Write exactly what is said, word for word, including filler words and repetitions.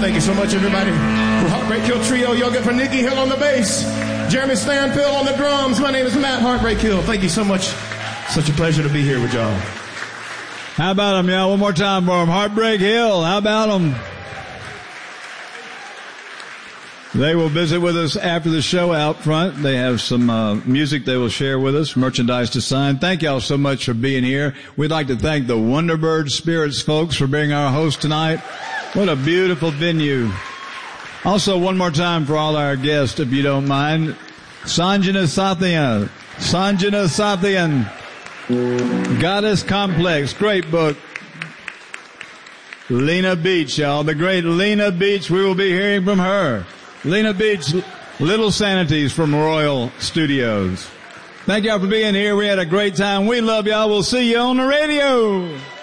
Thank you so much, everybody. For Heartbreak Hill Trio, y'all get for Nikki Hill on the bass, Jeremy Stanfield on the drums. My name is Matt Heartbreak Hill. Thank you so much. Such a pleasure to be here with y'all. How about them, y'all? One more time for them. Heartbreak Hill. How about them? They will visit with us after the show out front. They have some uh, music they will share with us, merchandise to sign. Thank y'all so much for being here. We'd like to thank the Wonderbird Spirits folks for being our host tonight. What a beautiful venue. Also, one more time for all our guests, if you don't mind. Sanjana Sathian. Sanjana Sathian. Goddess Complex. Great book. Lena Beach, y'all. The great Lena Beach. We will be hearing from her. Lena Beach, Little Sanities from Royal Studios. Thank y'all for being here. We had a great time. We love y'all. We'll see you on the radio.